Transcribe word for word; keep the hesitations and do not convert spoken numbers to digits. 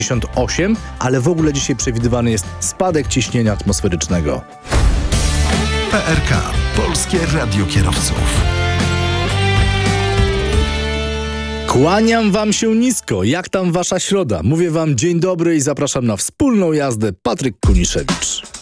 osiem, ale w ogóle dzisiaj przewidywany jest spadek ciśnienia atmosferycznego. P R K. Polskie Radio Kierowców. Kłaniam wam się nisko. Jak tam wasza środa? Mówię wam dzień dobry i zapraszam na wspólną jazdę. Patryk Kuniszewicz.